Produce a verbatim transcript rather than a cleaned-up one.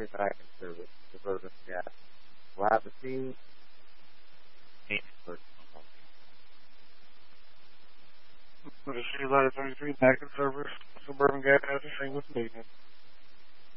me back in service, Suburban Gas. We'll have to see. With a C letter thirty-three back in service, Suburban Gas has a single maintenance.